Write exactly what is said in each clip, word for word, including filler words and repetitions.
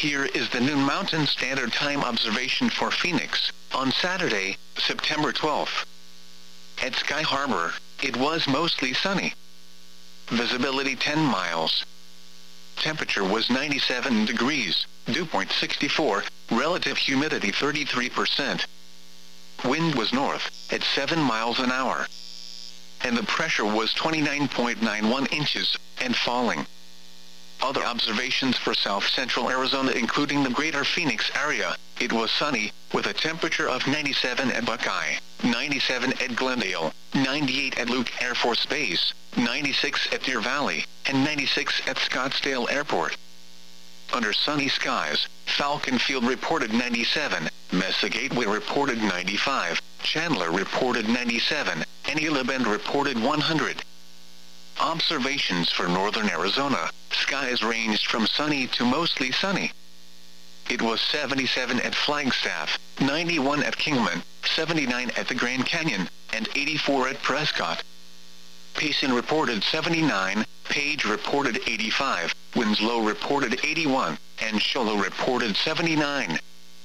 Here is the noon Mountain Standard Time observation for Phoenix, on Saturday, September twelfth. At Sky Harbor, it was mostly sunny. Visibility ten miles. Temperature was ninety-seven degrees, dew point sixty-four, relative humidity thirty-three percent. Wind was north, at seven miles an hour. And the pressure was twenty-nine point nine one inches, and falling. Other observations for South Central Arizona including the greater Phoenix area, it was sunny, with a temperature of ninety-seven at Buckeye, ninety-seven at Glendale, ninety-eight at Luke Air Force Base, ninety-six at Deer Valley, and ninety-six at Scottsdale Airport. Under sunny skies, Falcon Field reported ninety-seven, Mesa Gateway reported ninety-five, Chandler reported ninety-seven, and Gila Bend reported one hundred. Observations for northern Arizona, skies ranged from sunny to mostly sunny. It was seventy-seven at Flagstaff, ninety-one at Kingman, seventy-nine at the Grand Canyon, and eighty-four at Prescott. Payson reported seventy-nine, Page reported eighty-five, Winslow reported eighty-one, and Show Low reported seventy-nine.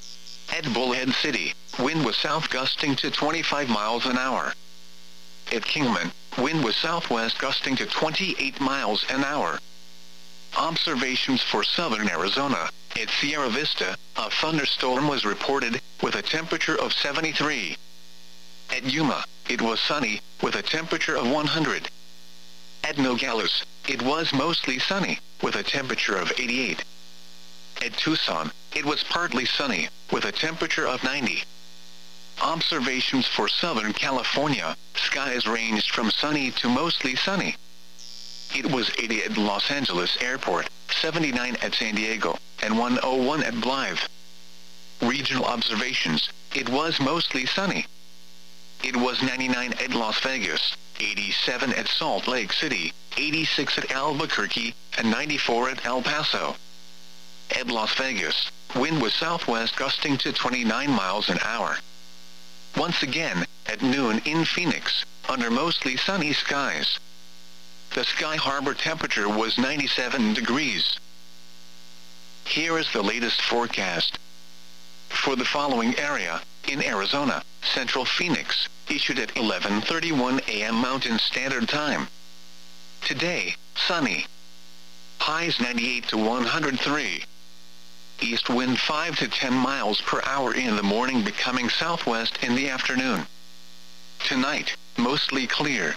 At Bullhead City, wind was south gusting to twenty-five miles an hour. At Kingman, wind was southwest gusting to twenty-eight miles an hour. Observations for southern Arizona, at Sierra Vista, a thunderstorm was reported, with a temperature of seventy-three. At Yuma, it was sunny, with a temperature of one hundred. At Nogales, it was mostly sunny, with a temperature of eighty-eight. At Tucson, it was partly sunny, with a temperature of ninety. Observations for Southern California, skies ranged from sunny to mostly sunny. It was eighty at Los Angeles Airport, seventy-nine at San Diego, and one oh one at Blythe. Regional observations, it was mostly sunny. It was ninety-nine at Las Vegas, eighty-seven at Salt Lake City, eighty-six at Albuquerque, and ninety-four at El Paso. At Las Vegas, wind was southwest gusting to twenty-nine miles an hour. Once again, at noon in Phoenix, under mostly sunny skies. The Sky Harbor temperature was ninety-seven degrees. Here is the latest forecast. For the following area, in Arizona, Central Phoenix, issued at eleven thirty-one a m Mountain Standard Time. Today, sunny. Highs ninety-eight to one hundred three. East wind five to ten miles per hour in the morning, becoming southwest in the afternoon. Tonight, mostly clear.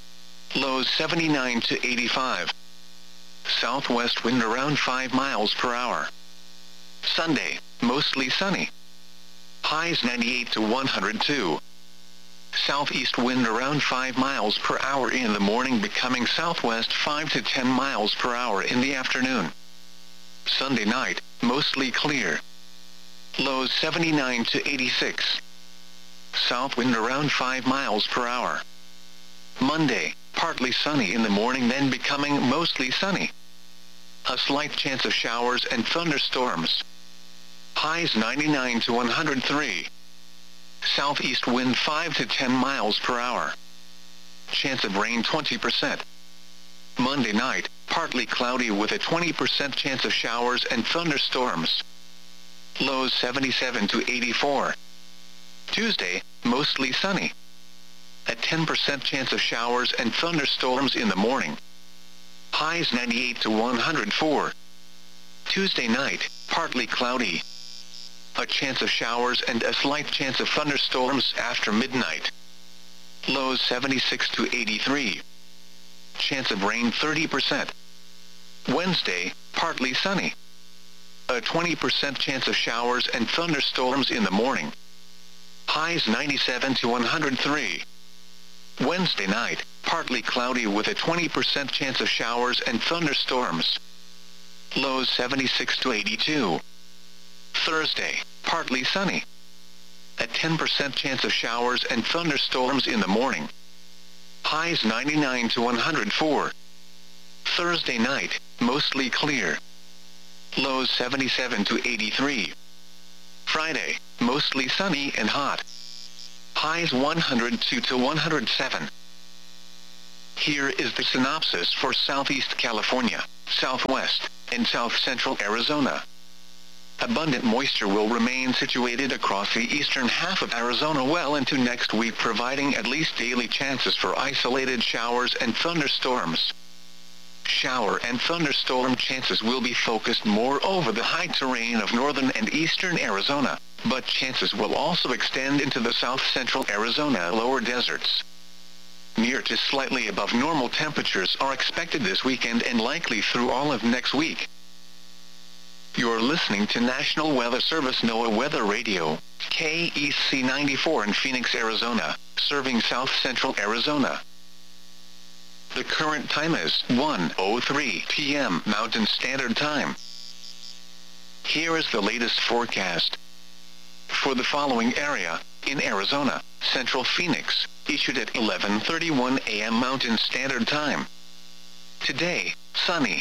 Lows seventy-nine to eighty-five. Southwest wind around five miles per hour. Sunday, mostly sunny. Highs ninety-eight to one hundred two. Southeast wind around five miles per hour in the morning, becoming southwest five to ten miles per hour in the afternoon. Sunday night, mostly clear. Lows seventy-nine to eighty-six. South wind around five miles per hour. Monday, partly sunny in the morning, then becoming mostly sunny. A slight chance of showers and thunderstorms. Highs ninety-nine to one hundred three. Southeast wind five to ten miles per hour. Chance of rain twenty percent. Monday night, partly cloudy with a twenty percent chance of showers and thunderstorms. Lows seventy-seven to eighty-four. Tuesday, mostly sunny. A ten percent chance of showers and thunderstorms in the morning. Highs ninety-eight to one hundred four. Tuesday night, partly cloudy. A chance of showers and a slight chance of thunderstorms after midnight. Lows seventy-six to eighty-three. Chance of rain thirty percent. Wednesday, partly sunny. A twenty percent chance of showers and thunderstorms in the morning. Highs ninety-seven to one hundred three. Wednesday night, partly cloudy with a twenty percent chance of showers and thunderstorms. Lows seventy-six to eighty-two. Thursday, partly sunny. A ten percent chance of showers and thunderstorms in the morning. Highs ninety-nine to one hundred four. Thursday night, mostly clear. Lows seventy-seven to eighty-three. Friday, mostly sunny and hot. Highs one hundred two to one hundred seven. Here is the synopsis for Southeast California, Southwest, and South Central Arizona. Abundant moisture will remain situated across the eastern half of Arizona well into next week, providing at least daily chances for isolated showers and thunderstorms. Shower and thunderstorm chances will be focused more over the high terrain of northern and eastern Arizona, but chances will also extend into the south-central Arizona lower deserts. Near to slightly above normal temperatures are expected this weekend and likely through all of next week. You're listening to National Weather Service NOAA Weather Radio, K E C ninety-four in Phoenix, Arizona, serving south-central Arizona. The current time is one oh three p m Mountain Standard Time. Here is the latest forecast. For the following area, in Arizona, central Phoenix, issued at eleven thirty-one a m Mountain Standard Time. Today, sunny.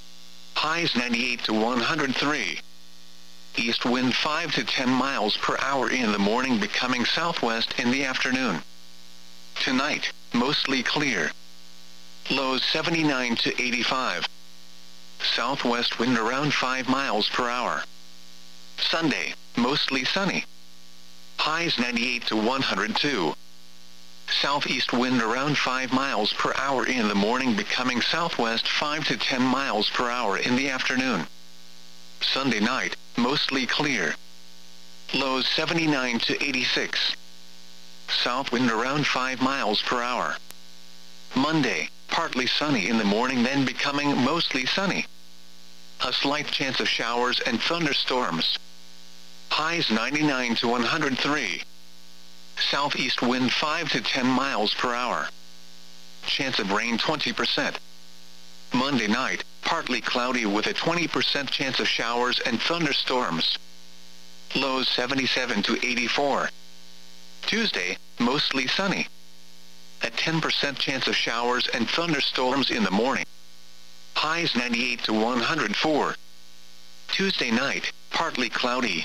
Highs ninety-eight to one hundred three. East wind five to ten miles per hour in the morning, becoming southwest in the afternoon. Tonight, mostly clear. Lows seventy-nine to eighty-five. Southwest wind around five miles per hour. Sunday, mostly sunny. Highs ninety-eight to one hundred two. Southeast wind around five miles per hour in the morning, becoming southwest five to ten miles per hour in the afternoon. Sunday night, mostly clear. Lows seventy-nine to eighty-six. South wind around five miles per hour. Monday, partly sunny in the morning, then becoming mostly sunny. A slight chance of showers and thunderstorms. Highs ninety-nine to one hundred three. Southeast wind five to ten miles per hour. Chance of rain twenty percent. Monday night, partly cloudy with a twenty percent chance of showers and thunderstorms. Lows seventy-seven to eighty-four. Tuesday, mostly sunny. A ten percent chance of showers and thunderstorms in the morning. Highs ninety-eight to one hundred four. Tuesday night, partly cloudy.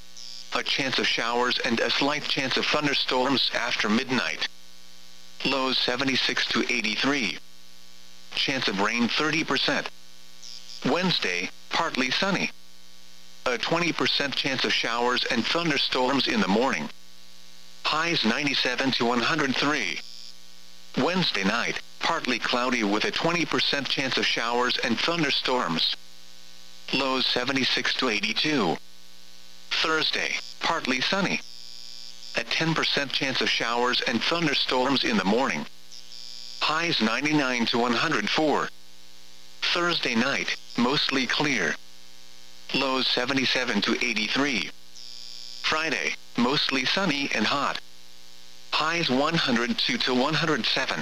A chance of showers and a slight chance of thunderstorms after midnight. Lows seventy-six to eighty-three. Chance of rain thirty percent. Wednesday, partly sunny. A twenty percent chance of showers and thunderstorms in the morning. Highs ninety-seven to one hundred three. Wednesday night, partly cloudy with a twenty percent chance of showers and thunderstorms. Lows seventy-six to eighty-two. Thursday, partly sunny. A ten percent chance of showers and thunderstorms in the morning. Highs ninety-nine to one hundred four. Thursday night, mostly clear. Lows seventy-seven to eighty-three. Friday, mostly sunny and hot. Highs one hundred two to one hundred seven.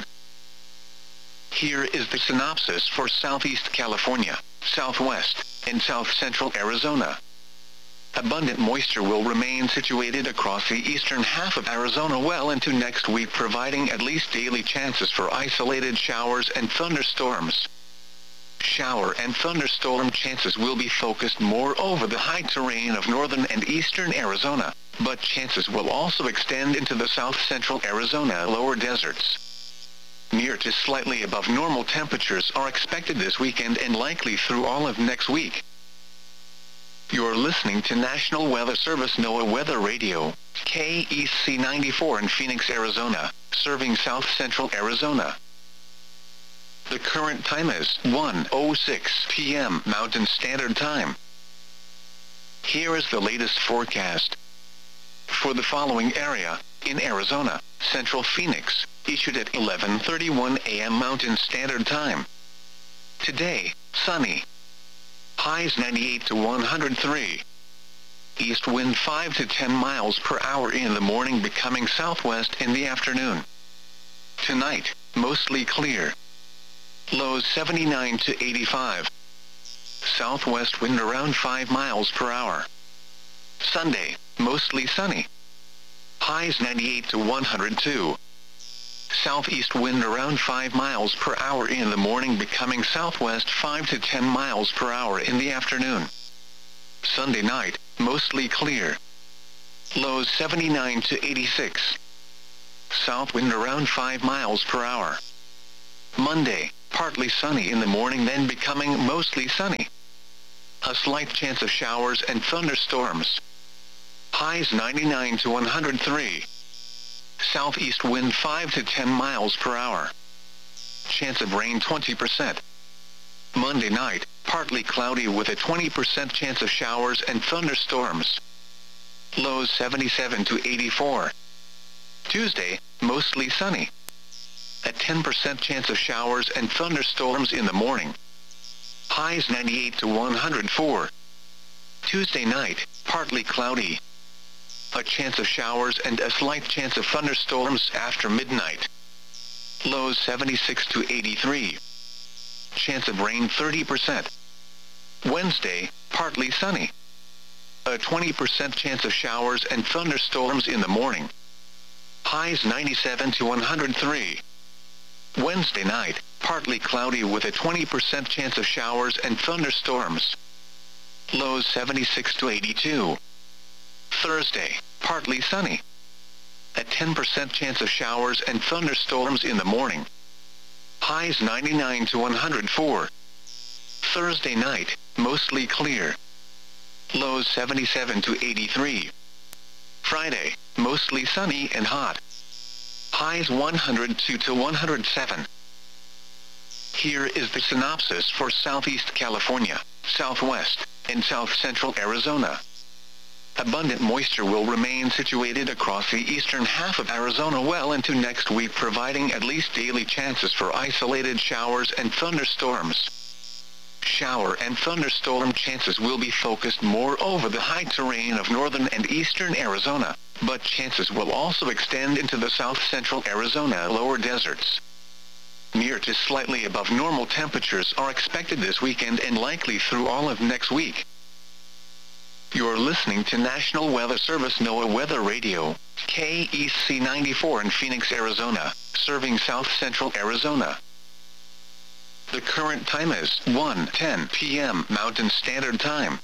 Here is the synopsis for Southeast California, Southwest, and South Central Arizona. Abundant moisture will remain situated across the eastern half of Arizona well into next week, providing at least daily chances for isolated showers and thunderstorms. Shower and thunderstorm chances will be focused more over the high terrain of northern and eastern Arizona, but chances will also extend into the south-central Arizona lower deserts. Near to slightly above normal temperatures are expected this weekend and likely through all of next week. You're listening to National Weather Service NOAA Weather Radio, K E C ninety-four in Phoenix, Arizona, serving south-central Arizona. The current time is one oh six p m Mountain Standard Time. Here is the latest forecast. For the following area, in Arizona, central Phoenix, issued at eleven thirty-one a m Mountain Standard Time. Today, sunny. Highs ninety-eight to one hundred three. East wind five to ten miles per hour in the morning, becoming southwest in the afternoon. Tonight, mostly clear. Lows seventy-nine to eighty-five. Southwest wind around five miles per hour. Sunday, mostly sunny. Highs ninety-eight to one hundred two. Southeast wind around five miles per hour in the morning, becoming southwest five to ten miles per hour in the afternoon. Sunday night, mostly clear. Lows seventy-nine to eighty-six. South wind around five miles per hour. Monday, partly sunny in the morning, then becoming mostly sunny. A slight chance of showers and thunderstorms. Highs ninety-nine to one hundred three. Southeast wind five to ten miles per hour. Chance of rain twenty percent. Monday night, partly cloudy with a twenty percent chance of showers and thunderstorms. Lows seventy-seven to eighty-four. Tuesday, mostly sunny. A ten percent chance of showers and thunderstorms in the morning. Highs ninety-eight to one hundred four. Tuesday night, partly cloudy. A chance of showers and a slight chance of thunderstorms after midnight. Lows seventy-six to eighty-three. Chance of rain thirty percent. Wednesday, partly sunny. A twenty percent chance of showers and thunderstorms in the morning. Highs ninety-seven to one hundred three. Wednesday night, partly cloudy with a twenty percent chance of showers and thunderstorms. Lows seventy-six to eighty-two. Thursday, partly sunny. A ten percent chance of showers and thunderstorms in the morning. Highs ninety-nine to one hundred four. Thursday night, mostly clear. Lows seventy-seven to eighty-three. Friday, mostly sunny and hot. Highs one hundred two to one hundred seven. Here is the synopsis for Southeast California, Southwest, and South Central Arizona. Abundant moisture will remain situated across the eastern half of Arizona well into next week, providing at least daily chances for isolated showers and thunderstorms. Shower and thunderstorm chances will be focused more over the high terrain of northern and eastern Arizona, but chances will also extend into the south central Arizona lower deserts. Near to slightly above normal temperatures are expected this weekend and likely through all of next week. You're listening to National Weather Service NOAA Weather Radio, K E C ninety-four in Phoenix, Arizona, serving south central Arizona. The current time is one ten p m Mountain Standard Time.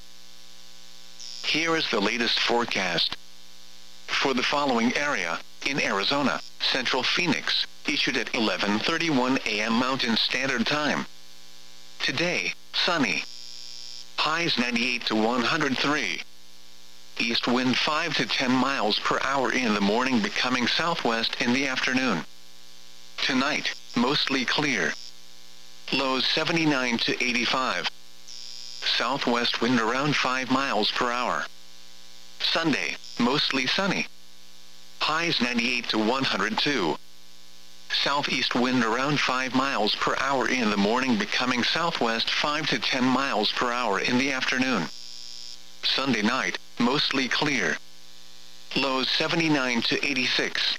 Here is the latest forecast. For the following area, in Arizona, Central Phoenix, issued at eleven thirty-one a m Mountain Standard Time. Today, sunny. Highs ninety-eight to one hundred three. East wind five to ten miles per hour in the morning, becoming southwest in the afternoon. Tonight, mostly clear. Lows seventy-nine to eighty-five. Southwest wind around five miles per hour. Sunday, mostly sunny. Highs ninety-eight to one hundred two. Southeast wind around five miles per hour in the morning, becoming southwest five to ten miles per hour in the afternoon. Sunday night, mostly clear. Lows seventy-nine to eighty-six.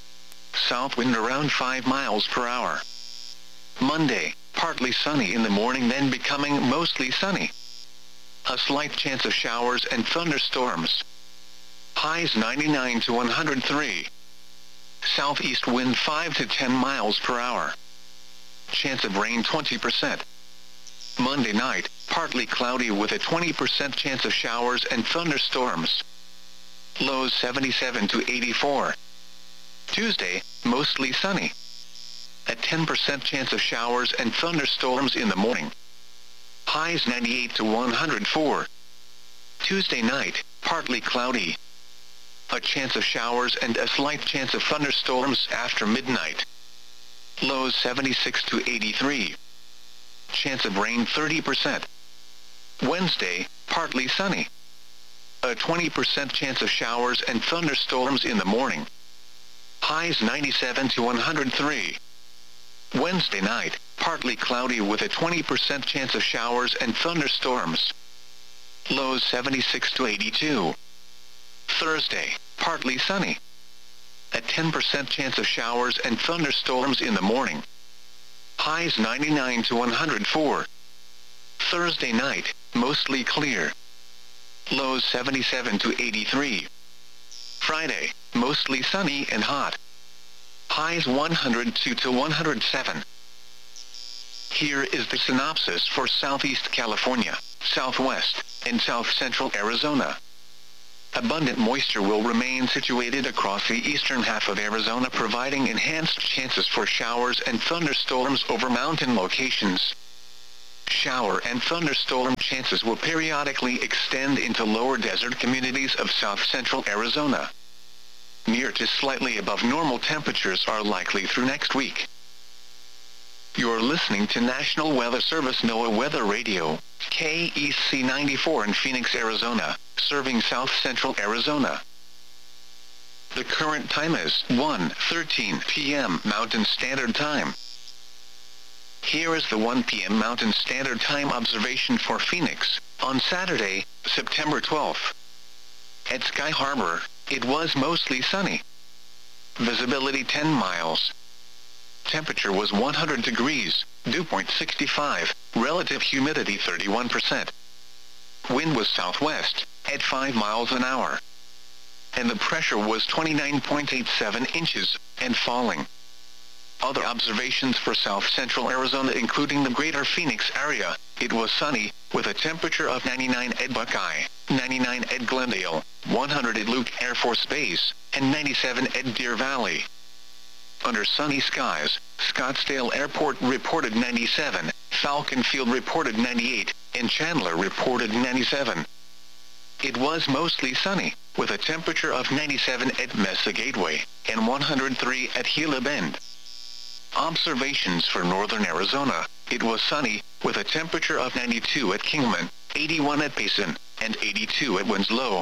South wind around five miles per hour. Monday, partly sunny in the morning, then becoming mostly sunny. A slight chance of showers and thunderstorms. Highs ninety-nine to one hundred three. Southeast wind five to ten miles per hour. Chance of rain twenty percent. Monday night, partly cloudy with a twenty percent chance of showers and thunderstorms. Lows seventy-seven to eighty-four. Tuesday, mostly sunny. A ten percent chance of showers and thunderstorms in the morning. Highs ninety-eight to one hundred four. Tuesday night, partly cloudy. A chance of showers and a slight chance of thunderstorms after midnight. Lows seventy-six to eighty-three. Chance of rain thirty percent. Wednesday, partly sunny. A twenty percent chance of showers and thunderstorms in the morning. Highs ninety-seven to one hundred three. Wednesday night, partly cloudy with a twenty percent chance of showers and thunderstorms. Lows seventy-six to eighty-two. Thursday, partly sunny. A ten percent chance of showers and thunderstorms in the morning. Highs ninety-nine to one hundred four. Thursday night, mostly clear. Lows seventy-seven to eighty-three. Friday, mostly sunny and hot. Highs one hundred two to one hundred seven. Here is the synopsis for Southeast California, Southwest, and South Central Arizona. Abundant moisture will remain situated across the eastern half of Arizona, providing enhanced chances for showers and thunderstorms over mountain locations. Shower and thunderstorm chances will periodically extend into lower desert communities of south-central Arizona. Near to slightly above normal temperatures are likely through next week. You're listening to National Weather Service NOAA Weather Radio, K E C ninety-four in Phoenix, Arizona, serving south-central Arizona. The current time is one thirteen p m Mountain Standard Time. Here is the one p m Mountain Standard Time observation for Phoenix, on Saturday, September twelfth. At Sky Harbor, it was mostly sunny. Visibility ten miles. Temperature was one hundred degrees, dew point sixty-five, relative humidity thirty-one percent. Wind was southwest, at five miles an hour. And the pressure was twenty-nine point eight seven inches, and falling. Other observations for south-central Arizona including the greater Phoenix area, it was sunny, with a temperature of ninety-nine at Buckeye, ninety-nine at Glendale, one hundred at Luke Air Force Base, and ninety-seven at Deer Valley. Under sunny skies, Scottsdale Airport reported ninety-seven, Falcon Field reported ninety-eight, and Chandler reported ninety-seven. It was mostly sunny, with a temperature of ninety-seven at Mesa Gateway, and one hundred three at Gila Bend. Observations for northern Arizona, it was sunny, with a temperature of ninety-two at Kingman, eighty-one at Payson, and eighty-two at Winslow.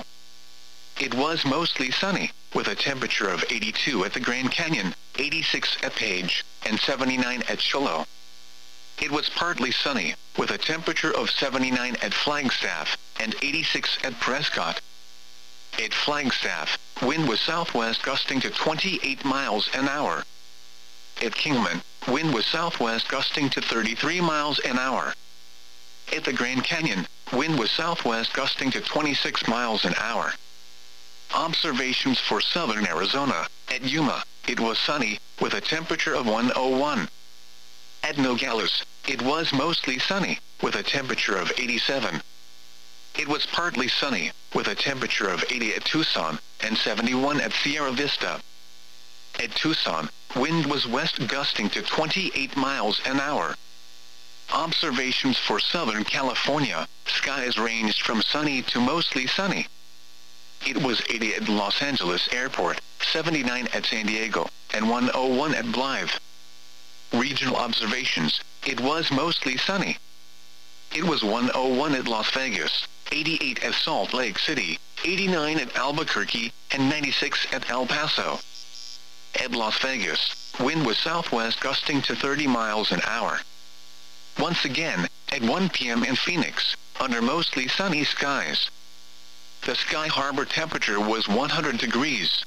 It was mostly sunny, with a temperature of eighty-two at the Grand Canyon, eighty-six at Page, and seventy-nine at Shiloh. It was partly sunny, with a temperature of seventy-nine at Flagstaff, and eighty-six at Prescott. At Flagstaff, wind was southwest gusting to twenty-eight miles an hour. At Kingman, wind was southwest gusting to thirty-three miles an hour. At the Grand Canyon, wind was southwest gusting to twenty-six miles an hour. Observations for southern Arizona, at Yuma, it was sunny, with a temperature of one oh one. At Nogales, it was mostly sunny, with a temperature of eighty-seven. It was partly sunny, with a temperature of eighty at Tucson, and seventy-one at Sierra Vista. At Tucson, wind was west gusting to twenty-eight miles an hour. Observations for Southern California, skies ranged from sunny to mostly sunny. It was eighty at Los Angeles Airport, seventy-nine at San Diego, and one oh one at Blythe. Regional observations, it was mostly sunny. It was one oh one at Las Vegas, eighty-eight at Salt Lake City, eighty-nine at Albuquerque, and ninety-six at El Paso. At Las Vegas, wind was southwest gusting to thirty miles an hour. Once again, at one p m in Phoenix, under mostly sunny skies. The Sky Harbor temperature was one hundred degrees.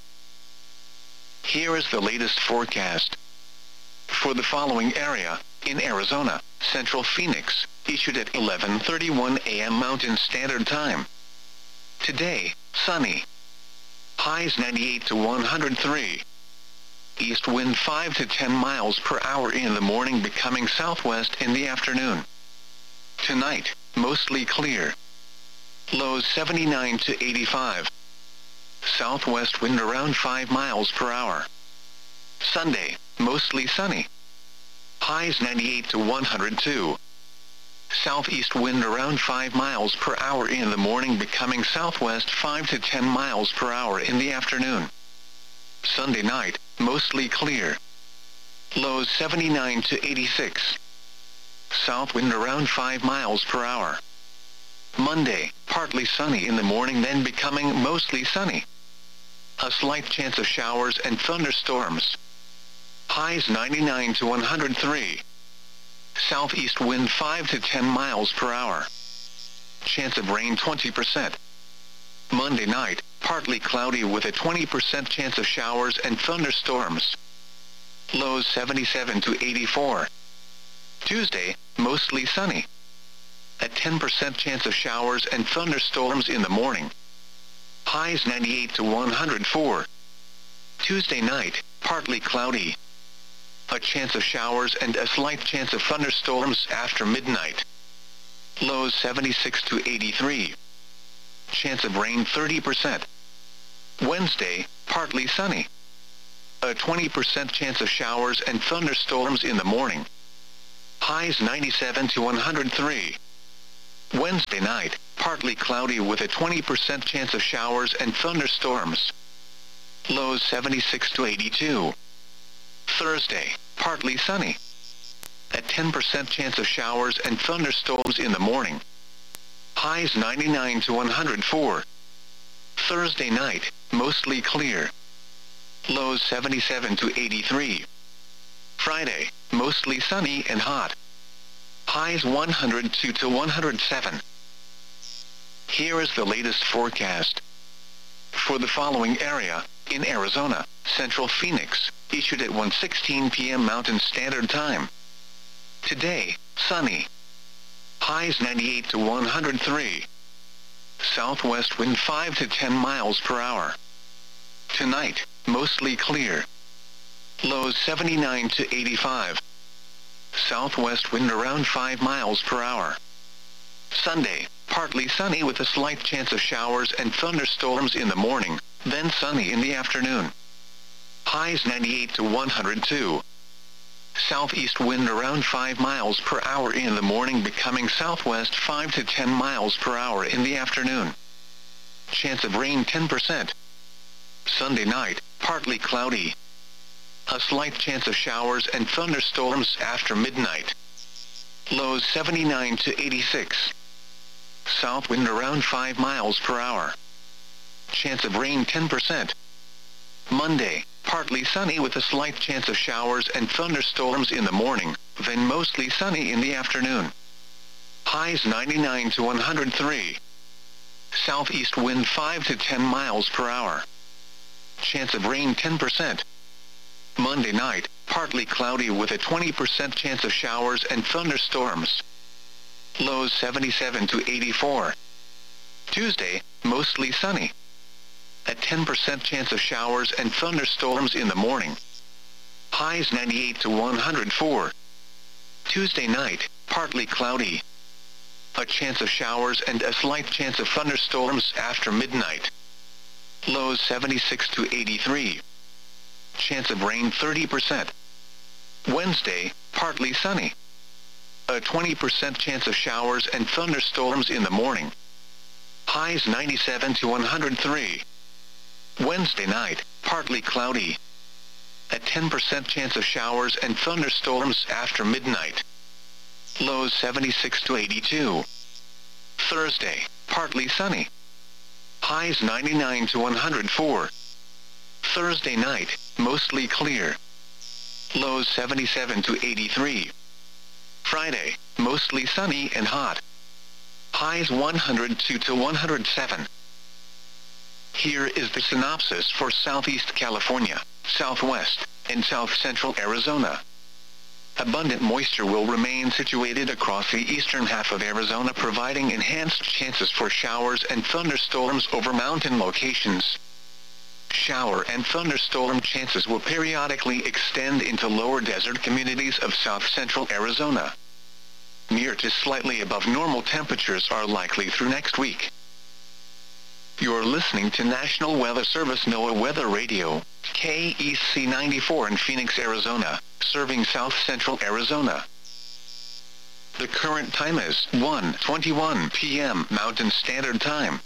Here is the latest forecast. For the following area, in Arizona, Central Phoenix, issued at eleven thirty-one a m Mountain Standard Time. Today, sunny. Highs ninety-eight to one hundred three. East wind five to ten miles per hour in the morning, becoming southwest in the afternoon. Tonight, mostly clear. Lows seventy-nine to eighty-five. Southwest wind around five miles per hour. Sunday, mostly sunny. Highs ninety-eight to one hundred two. Southeast wind around five miles per hour in the morning, becoming southwest five to ten miles per hour in the afternoon. Sunday night, mostly clear. Lows seventy-nine to eighty-six. South wind around five miles per hour. Monday, partly sunny in the morning, then becoming mostly sunny. A slight chance of showers and thunderstorms. Highs ninety-nine to one hundred three. Southeast wind five to ten miles per hour. Chance of rain twenty percent. Monday night, partly cloudy with a twenty percent chance of showers and thunderstorms. Lows seventy-seven to eighty-four. Tuesday, mostly sunny. A ten percent chance of showers and thunderstorms in the morning. Highs ninety-eight to one hundred four. Tuesday night, partly cloudy. A chance of showers and a slight chance of thunderstorms after midnight. Lows seventy-six to eighty-three. Chance of rain thirty percent. Wednesday, partly sunny. A twenty percent chance of showers and thunderstorms in the morning. Highs ninety-seven to one hundred three. Wednesday night, partly cloudy with a twenty percent chance of showers and thunderstorms. Lows seventy-six to eighty-two. Thursday, partly sunny. A ten percent chance of showers and thunderstorms in the morning. Highs ninety-nine to one hundred four. Thursday night, mostly clear. Lows seventy-seven to eighty-three. Friday, mostly sunny and hot. Highs one hundred two to one hundred seven. Here is the latest forecast. For the following area, in Arizona, Central Phoenix, issued at one sixteen p m Mountain Standard Time. Today, sunny. Highs ninety-eight to one hundred three. Southwest wind five to ten miles per hour. Tonight, mostly clear. Lows seventy-nine to eighty-five. Southwest wind around five miles per hour. Sunday, partly sunny with a slight chance of showers and thunderstorms in the morning, then sunny in the afternoon. Highs ninety-eight to one hundred two. Southeast wind around five miles per hour in the morning, becoming southwest five to ten miles per hour in the afternoon. Chance of rain ten percent. Sunday night, partly cloudy. A slight chance of showers and thunderstorms after midnight. Lows seventy-nine to eighty-six. South wind around five miles per hour. Chance of rain ten percent. Monday, partly sunny with a slight chance of showers and thunderstorms in the morning, then mostly sunny in the afternoon. Highs ninety-nine to one hundred three. Southeast wind five to ten miles per hour. Chance of rain ten percent. Monday night, partly cloudy with a twenty percent chance of showers and thunderstorms. Lows seventy-seven to eighty-four. Tuesday, mostly sunny. A ten percent chance of showers and thunderstorms in the morning. Highs ninety-eight to one hundred four. Tuesday night, partly cloudy. A chance of showers and a slight chance of thunderstorms after midnight. Lows seventy-six to eighty-three. Chance of rain thirty percent. Wednesday, partly sunny. A twenty percent chance of showers and thunderstorms in the morning. Highs ninety-seven to one hundred three. Wednesday night, partly cloudy. A ten percent chance of showers and thunderstorms after midnight. Lows seventy-six to eighty-two. Thursday, partly sunny. Highs ninety-nine to one hundred four. Thursday night, mostly clear. Lows seventy-seven to eighty-three. Friday, mostly sunny and hot. Highs one hundred two to one hundred seven. Here is the synopsis for Southeast California, Southwest, and South Central Arizona. Abundant moisture will remain situated across the eastern half of Arizona, providing enhanced chances for showers and thunderstorms over mountain locations. Shower and thunderstorm chances will periodically extend into lower desert communities of south central Arizona. Near to slightly above normal temperatures are likely through next week. You're listening to National Weather Service NOAA Weather Radio, K E C ninety-four in Phoenix, Arizona, serving south central Arizona. The current time is one twenty-one p m Mountain Standard Time.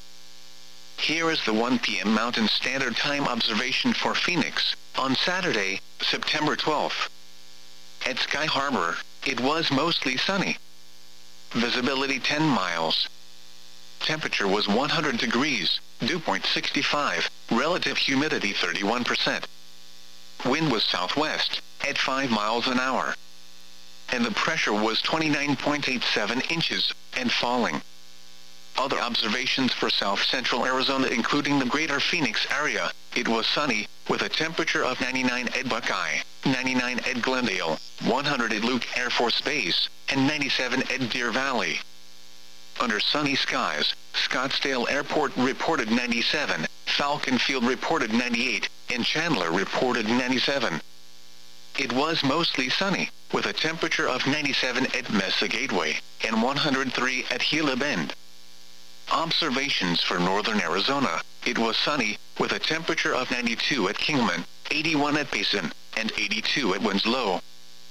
Here is the one p m Mountain Standard Time observation for Phoenix, on Saturday, September twelfth. At Sky Harbor, it was mostly sunny. Visibility ten miles. Temperature was one hundred degrees, dew point sixty-five, relative humidity thirty-one percent. Wind was southwest, at five miles an hour. And the pressure was twenty-nine point eight seven inches, and falling. Other observations for south central Arizona, including the greater Phoenix area, it was sunny, with a temperature of ninety-nine at Buckeye, ninety-nine at Glendale, one hundred at Luke Air Force Base, and ninety-seven at Deer Valley. Under sunny skies, Scottsdale Airport reported ninety-seven, Falcon Field reported ninety-eight, and Chandler reported ninety-seven. It was mostly sunny, with a temperature of ninety-seven at Mesa Gateway, and one hundred three at Gila Bend. Observations for northern Arizona, it was sunny, with a temperature of ninety-two at Kingman, eighty-one at Basin, and eighty-two at Winslow.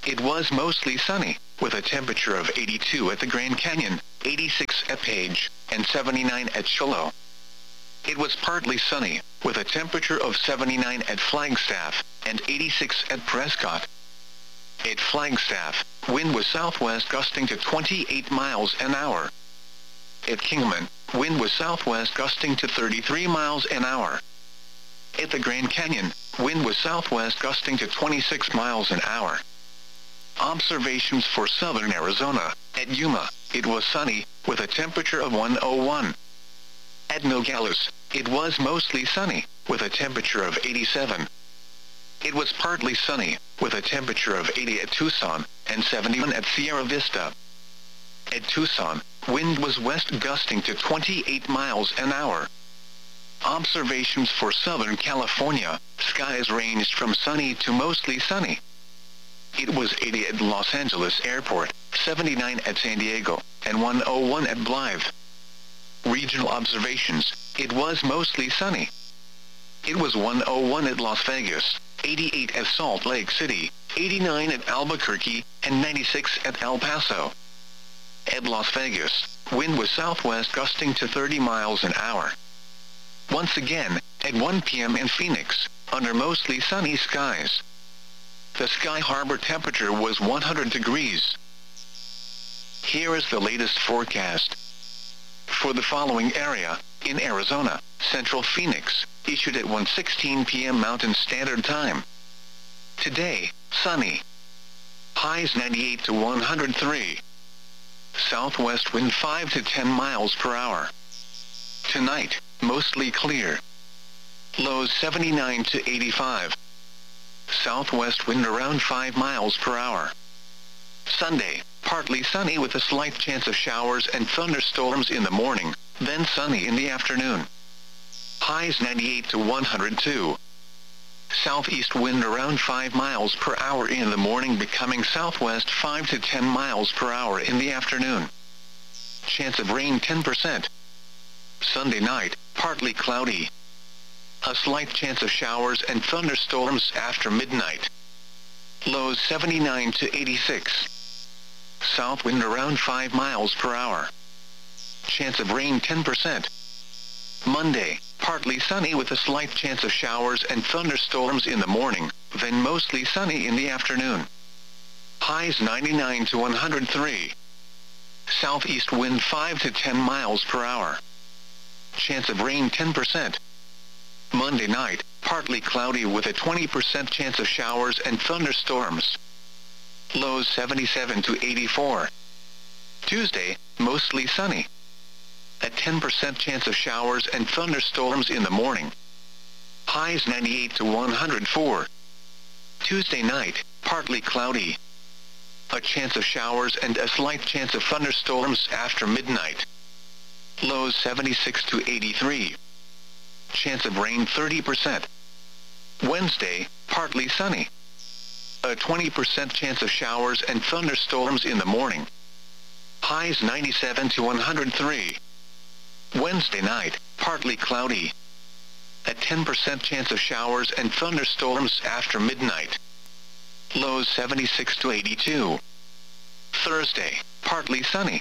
it was mostly sunny, with a temperature of eighty-two at the Grand Canyon, eighty-six at Page, and seventy-nine at Shiloh. It was partly sunny, with a temperature of seventy-nine at Flagstaff, and eighty-six at Prescott. At Flagstaff, wind was southwest gusting to twenty-eight miles an hour. At Kingman, wind was southwest gusting to thirty-three miles an hour. At the Grand Canyon, wind was southwest gusting to twenty-six miles an hour. Observations for southern Arizona. At Yuma, it was sunny, with a temperature of one oh one. At Nogales, it was mostly sunny, with a temperature of eighty-seven. It was partly sunny, with a temperature of eighty at Tucson, and seventy-one at Sierra Vista. At Tucson, wind was west gusting to twenty-eight miles an hour. Observations for Southern California. Skies ranged from sunny to mostly sunny. It was eighty at Los Angeles Airport, seventy-nine at San Diego, and one oh one at Blythe. Regional observations. It was mostly sunny. It was one oh one at Las Vegas, eighty-eight at Salt Lake City, eighty-nine at Albuquerque, and ninety-six at El Paso. At Las Vegas, wind was southwest gusting to thirty miles an hour. Once again, at one p m in Phoenix, under mostly sunny skies. The Sky Harbor temperature was one hundred degrees. Here is the latest forecast. For the following area, in Arizona, Central Phoenix, issued at one sixteen p m Mountain Standard Time. Today, sunny. Highs ninety-eight to one hundred three. Southwest wind five to ten miles per hour. Tonight, mostly clear. Lows seventy-nine to eighty-five. Southwest wind around five miles per hour. Sunday, partly sunny with a slight chance of showers and thunderstorms in the morning, then sunny in the afternoon. Highs ninety-eight to one hundred two. Southeast wind around five miles per hour in the morning, becoming southwest five to ten miles per hour in the afternoon. Chance of rain ten percent. Sunday night, partly cloudy. A slight chance of showers and thunderstorms after midnight. Lows seventy-nine to eighty-six. South wind around five miles per hour. Chance of rain ten percent. Monday, partly sunny with a slight chance of showers and thunderstorms in the morning, then mostly sunny in the afternoon. Highs ninety-nine to one hundred three. Southeast wind five to ten miles per hour. Chance of rain ten percent. Monday night, partly cloudy with a twenty percent chance of showers and thunderstorms. Lows seventy-seven to eighty-four. Tuesday, mostly sunny. A ten percent chance of showers and thunderstorms in the morning. Highs ninety-eight to one hundred four. Tuesday night, partly cloudy. A chance of showers and a slight chance of thunderstorms after midnight. Lows seventy-six to eighty-three. Chance of rain thirty percent. Wednesday, partly sunny. A twenty percent chance of showers and thunderstorms in the morning. Highs ninety-seven to one hundred three. Wednesday night, partly cloudy. A ten percent chance of showers and thunderstorms after midnight. Lows seventy-six to eighty-two. Thursday, partly sunny.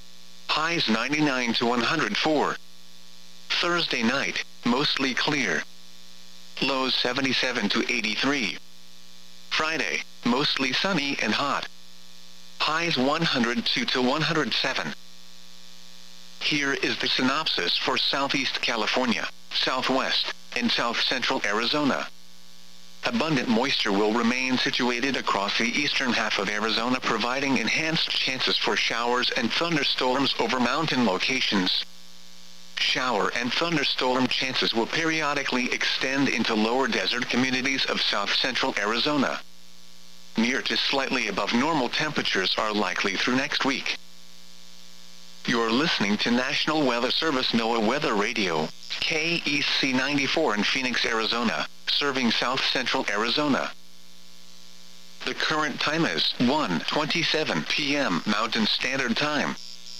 Highs ninety-nine to one hundred four. Thursday night, mostly clear. Lows seventy-seven to eighty-three. Friday, mostly sunny and hot. Highs one hundred two to one hundred seven. Here is the synopsis for Southeast California, Southwest, and South Central Arizona. Abundant moisture will remain situated across the eastern half of Arizona, providing enhanced chances for showers and thunderstorms over mountain locations. Shower and thunderstorm chances will periodically extend into lower desert communities of south central Arizona. Near to slightly above normal temperatures are likely through next week. You're listening to National Weather Service NOAA Weather Radio, K E C ninety-four in Phoenix, Arizona, serving south central Arizona. The current time is one twenty-seven p m Mountain Standard Time.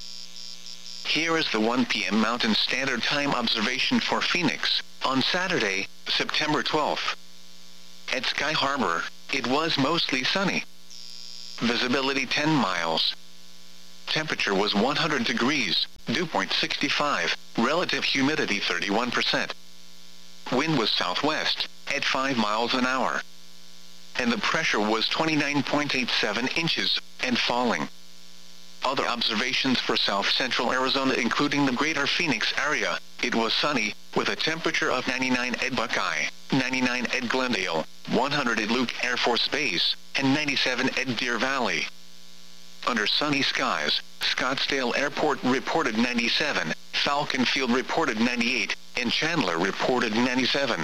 Here is the one p m Mountain Standard Time observation for Phoenix, on Saturday, September twelfth. At Sky Harbor, it was mostly sunny. Visibility ten miles. Temperature was one hundred degrees, dew point sixty-five, relative humidity thirty-one percent. Wind was southwest, at five miles an hour. And the pressure was twenty-nine point eight seven inches, and falling. Other observations for south-central Arizona including the greater Phoenix area, it was sunny, with a temperature of ninety-nine at Buckeye, ninety-nine at Glendale, one hundred at Luke Air Force Base, and ninety-seven at Deer Valley. Under sunny skies, Scottsdale Airport reported ninety-seven, Falcon Field reported ninety-eight, and Chandler reported ninety-seven.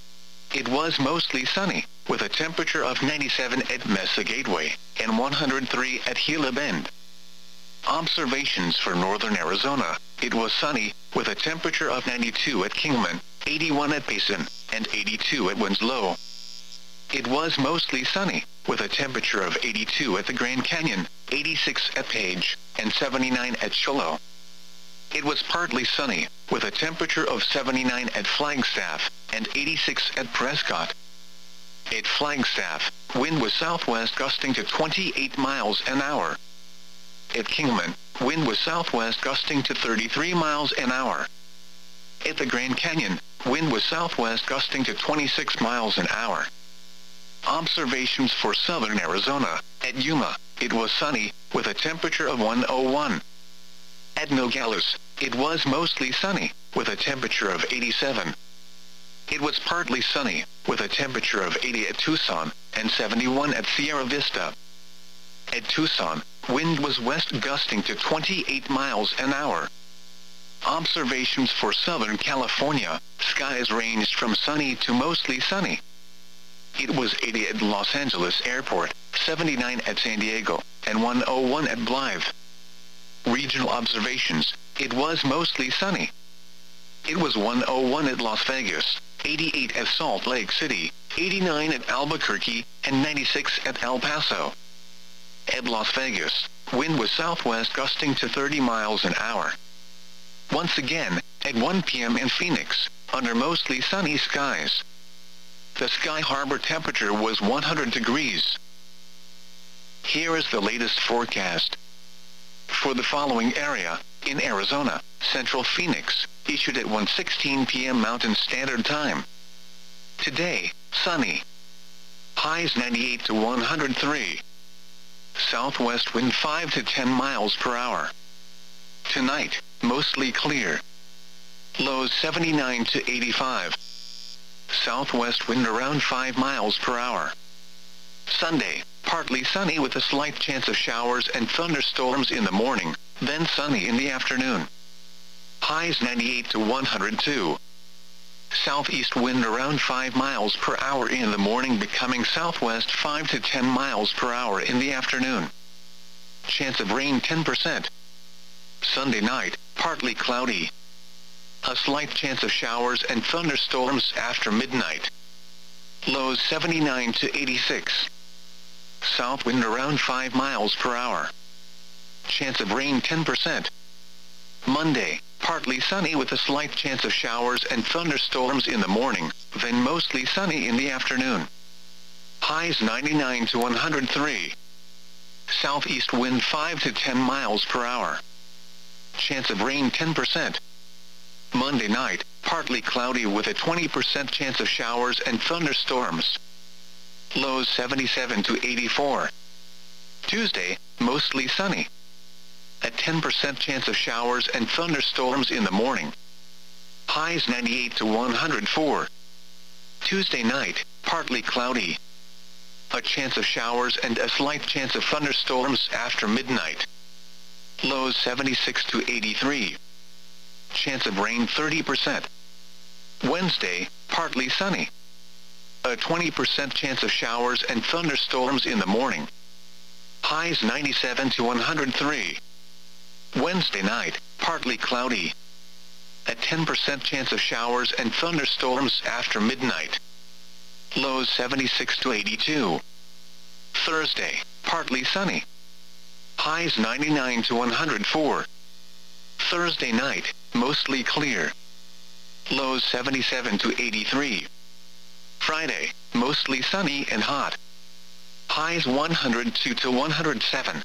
It was mostly sunny, with a temperature of ninety-seven at Mesa Gateway, and one hundred three at Gila Bend. Observations for northern Arizona, it was sunny, with a temperature of ninety-two at Kingman, eighty-one at Payson, and eighty-two at Winslow. It was mostly sunny, with a temperature of eighty-two at the Grand Canyon, eighty-six at Page, and seventy-nine at Shiloh. It was partly sunny, with a temperature of seventy-nine at Flagstaff, and eighty-six at Prescott. At Flagstaff, wind was southwest gusting to twenty-eight miles an hour. At Kingman, wind was southwest gusting to thirty-three miles an hour. At the Grand Canyon, wind was southwest gusting to twenty-six miles an hour. Observations for southern Arizona, at Yuma, it was sunny, with a temperature of one oh one. At Nogales, it was mostly sunny, with a temperature of eighty-seven. It was partly sunny, with a temperature of eighty at Tucson, and seventy-one at Sierra Vista. At Tucson, wind was west gusting to twenty-eight miles an hour. Observations for Southern California, skies ranged from sunny to mostly sunny. It was eighty at Los Angeles Airport, seventy-nine at San Diego, and one oh one at Blythe. Regional observations, it was mostly sunny. It was one oh one at Las Vegas, eighty-eight at Salt Lake City, eighty-nine at Albuquerque, and ninety-six at El Paso. At Las Vegas, wind was southwest gusting to thirty miles an hour. Once again, at one p m in Phoenix, under mostly sunny skies. The Sky Harbor temperature was one hundred degrees. Here is the latest forecast. For the following area, in Arizona, Central Phoenix, issued at one sixteen p m Mountain Standard Time. Today, sunny. Highs ninety-eight to one hundred three. Southwest wind five to ten miles per hour. Tonight, mostly clear. Lows seventy-nine to eighty-five. Southwest wind around five miles per hour. Sunday, partly sunny with a slight chance of showers and thunderstorms in the morning, then sunny in the afternoon. Highs ninety-eight to one hundred two. Southeast wind around five miles per hour in the morning, becoming southwest five to ten miles per hour in the afternoon. Chance of rain ten percent. Sunday night, partly cloudy. A slight chance of showers and thunderstorms after midnight. Lows seventy-nine to eighty-six. South wind around five miles per hour. Chance of rain ten percent. Monday, partly sunny with a slight chance of showers and thunderstorms in the morning, then mostly sunny in the afternoon. Highs ninety-nine to one hundred three. Southeast wind five to ten miles per hour. Chance of rain ten percent. Monday night, partly cloudy with a twenty percent chance of showers and thunderstorms. Lows seventy-seven to eighty-four. Tuesday, mostly sunny. A ten percent chance of showers and thunderstorms in the morning. Highs ninety-eight to one hundred four. Tuesday night, partly cloudy. A chance of showers and a slight chance of thunderstorms after midnight. Lows seventy-six to eighty-three. Chance of rain thirty percent. Wednesday, partly sunny. A twenty percent chance of showers and thunderstorms in the morning. Highs ninety-seven to one hundred three. Wednesday night, partly cloudy. A ten percent chance of showers and thunderstorms after midnight. Lows seventy-six to eighty-two. Thursday, partly sunny. Highs ninety-nine to one hundred four. Thursday night, mostly clear. Lows seventy-seven to eighty-three. Friday, mostly sunny and hot. Highs one hundred two to one hundred seven.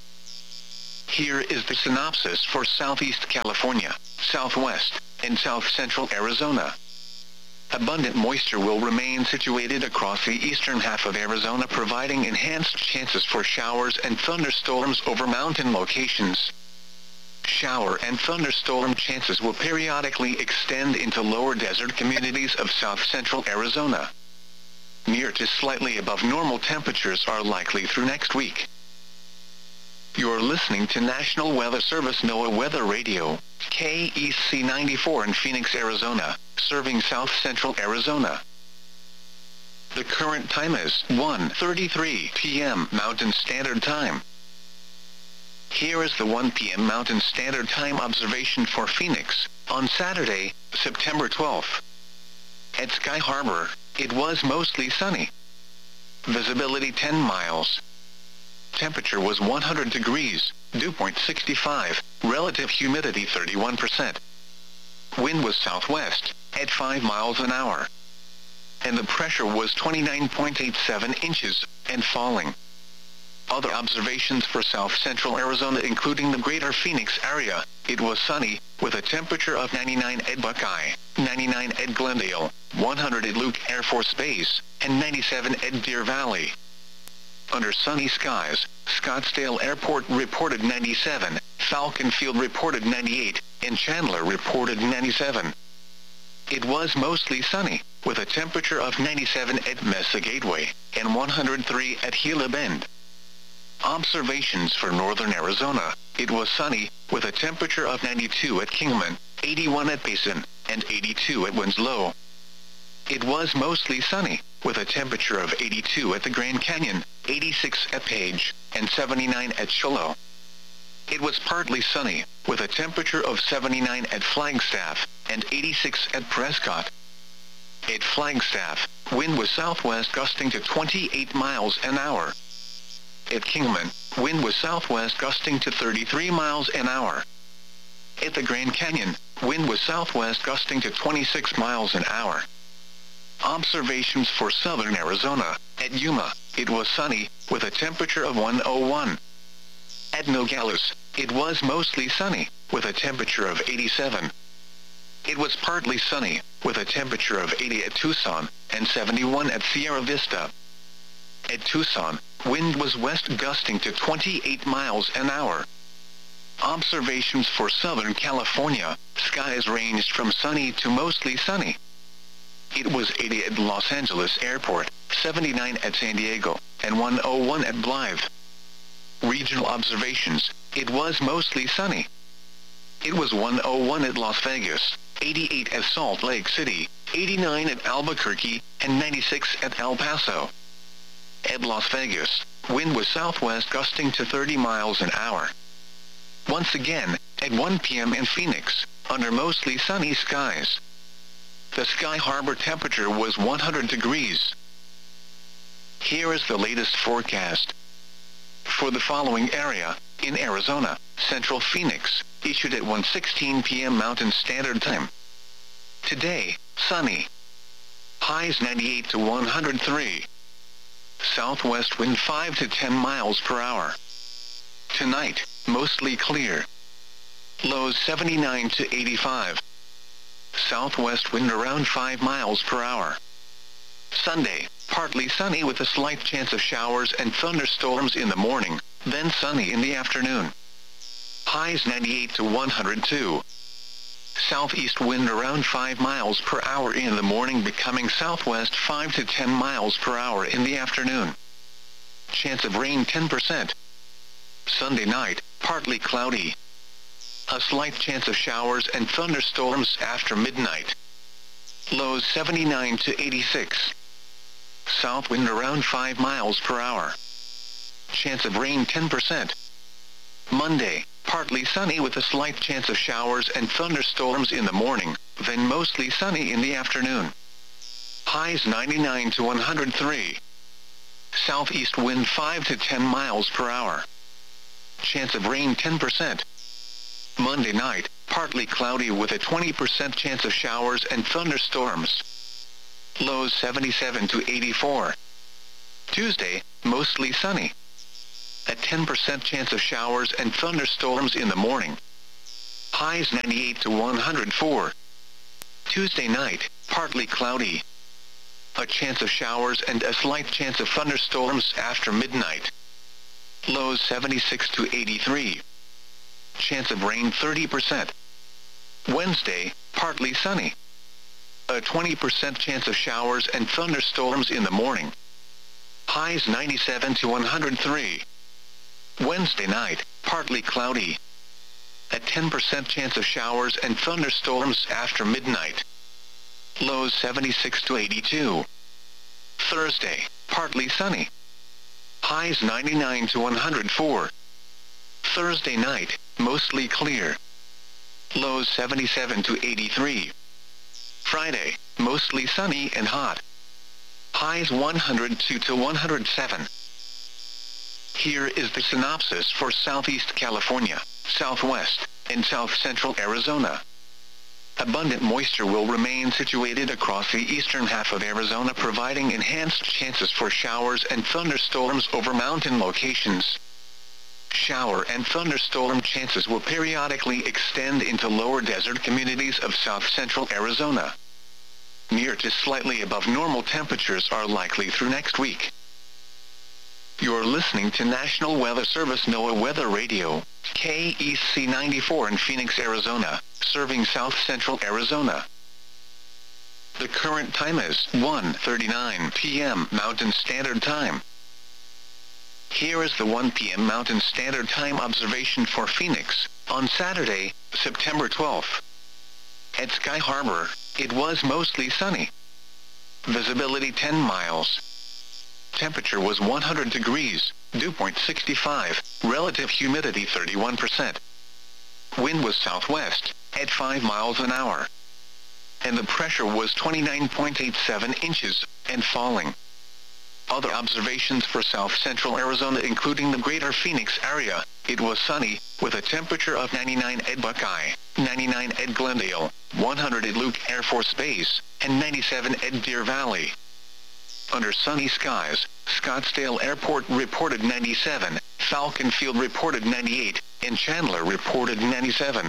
Here is the synopsis for Southeast California, Southwest, and South Central Arizona. Abundant moisture will remain situated across the eastern half of Arizona, providing enhanced chances for showers and thunderstorms over mountain locations. Shower and thunderstorm chances will periodically extend into lower desert communities of south central Arizona. Near to slightly above normal temperatures are likely through next week. You're listening to National Weather Service NOAA Weather Radio, K E C ninety-four in Phoenix, Arizona, serving south central Arizona. The current time is one thirty-three p m Mountain Standard Time. Here is the one p m Mountain Standard Time observation for Phoenix, on Saturday, September twelfth. At Sky Harbor, it was mostly sunny. Visibility ten miles. Temperature was one hundred degrees, dew point sixty-five, relative humidity thirty-one percent. Wind was southwest, at five miles an hour. And the pressure was twenty-nine point eight seven inches, and falling. Other observations for south central Arizona, including the greater Phoenix area, it was sunny, with a temperature of ninety-nine at Buckeye, ninety-nine at Glendale, one hundred at Luke Air Force Base, and ninety-seven at Deer Valley. Under sunny skies, Scottsdale Airport reported ninety-seven, Falcon Field reported ninety-eight, and Chandler reported ninety-seven. It was mostly sunny, with a temperature of ninety-seven at Mesa Gateway, and one hundred three at Gila Bend. Observations for northern Arizona, it was sunny, with a temperature of ninety-two at Kingman, eighty-one at Payson, and eighty-two at Winslow. It was mostly sunny, with a temperature of eighty-two at the Grand Canyon, eighty-six at Page, and seventy-nine at Shiloh. It was partly sunny, with a temperature of seventy-nine at Flagstaff, and eighty-six at Prescott. At Flagstaff, wind was southwest gusting to twenty-eight miles an hour. At Kingman, wind was southwest gusting to thirty-three miles an hour. At the Grand Canyon, wind was southwest gusting to twenty-six miles an hour. Observations for southern Arizona, at Yuma, it was sunny, with a temperature of one oh one. At Nogales, it was mostly sunny, with a temperature of eighty-seven. It was partly sunny, with a temperature of eighty at Tucson, and seventy-one at Sierra Vista. At Tucson, wind was west gusting to twenty-eight miles an hour. Observations for Southern California, skies ranged from sunny to mostly sunny. It was eighty at Los Angeles Airport, seventy-nine at San Diego, and one oh one at Blythe. Regional observations, it was mostly sunny. It was one oh one at Las Vegas, eighty-eight at Salt Lake City, eighty-nine at Albuquerque, and ninety-six at El Paso. At Las Vegas, wind was southwest gusting to thirty miles an hour. Once again, at one p m in Phoenix, under mostly sunny skies. The Sky Harbor temperature was one hundred degrees. Here is the latest forecast. For the following area, in Arizona, Central Phoenix, issued at one sixteen p m Mountain Standard Time. Today, sunny. Highs ninety-eight to one hundred three. Southwest wind five to ten miles per hour. Tonight, mostly clear. Lows seventy-nine to eighty-five. Southwest wind around five miles per hour. Sunday, partly sunny with a slight chance of showers and thunderstorms in the morning, then sunny in the afternoon. Highs ninety-eight to one hundred two. Southeast wind around five miles per hour in the morning, becoming southwest five to ten miles per hour in the afternoon. Chance of rain ten percent. Sunday night, partly cloudy. A slight chance of showers and thunderstorms after midnight. Lows seventy-nine to eighty-six. South wind around five miles per hour. Chance of rain ten percent. Monday, partly sunny with a slight chance of showers and thunderstorms in the morning, then mostly sunny in the afternoon. Highs ninety-nine to one hundred three. Southeast wind five to ten miles per hour. Chance of rain ten percent. Monday night, partly cloudy with a twenty percent chance of showers and thunderstorms. Lows seventy-seven to eighty-four. Tuesday, mostly sunny. A ten percent chance of showers and thunderstorms in the morning. Highs ninety-eight to one hundred four. Tuesday night, partly cloudy. A chance of showers and a slight chance of thunderstorms after midnight. Lows seventy-six to eighty-three. Chance of rain thirty percent. Wednesday, partly sunny. A twenty percent chance of showers and thunderstorms in the morning. Highs ninety-seven to one hundred three. Wednesday night, partly cloudy. A ten percent chance of showers and thunderstorms after midnight. Lows seventy-six to eighty-two. Thursday, partly sunny. Highs ninety-nine to one hundred four. Thursday night, mostly clear. Lows seventy-seven to eighty-three. Friday, mostly sunny and hot. Highs one hundred two to one hundred seven. Here is the synopsis for Southeast California, Southwest, and South Central Arizona. Abundant moisture will remain situated across the eastern half of Arizona, providing enhanced chances for showers and thunderstorms over mountain locations. Shower and thunderstorm chances will periodically extend into lower desert communities of South Central Arizona. Near to slightly above normal temperatures are likely through next week. You're listening to National Weather Service NOAA Weather Radio, K E C ninety-four in Phoenix, Arizona, serving South Central Arizona. The current time is one thirty-nine p m Mountain Standard Time. Here is the one p m Mountain Standard Time observation for Phoenix, on Saturday, September twelfth. At Sky Harbor, it was mostly sunny. Visibility ten miles. Temperature was one hundred degrees, dew point sixty-five, relative humidity thirty-one percent. Wind was southwest, at five miles an hour. And the pressure was twenty-nine point eight seven inches, and falling. Other observations for South Central Arizona, including the greater Phoenix area, it was sunny, with a temperature of ninety-nine at Buckeye, ninety-nine at Glendale, one hundred at Luke Air Force Base, and ninety-seven at Deer Valley. Under sunny skies, Scottsdale Airport reported ninety-seven, Falcon Field reported ninety-eight, and Chandler reported ninety-seven.